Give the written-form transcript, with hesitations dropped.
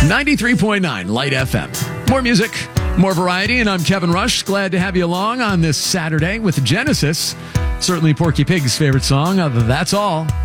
93.9 Light FM. More music, more variety, and I'm Kevin Rush. Glad to have you along on this Saturday with Genesis. Certainly Porky Pig's favorite song, That's All.